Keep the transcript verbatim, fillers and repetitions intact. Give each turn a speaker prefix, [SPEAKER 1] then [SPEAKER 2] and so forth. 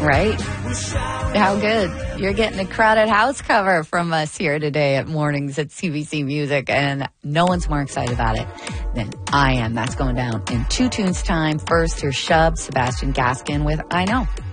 [SPEAKER 1] Right? How good. You're getting a Crowded House cover from us here today at Mornings at C B C Music, and no one's more excited about it than I am. That's going down in two tunes time. First, here's Shub, Sebastian Gaskin with I Know.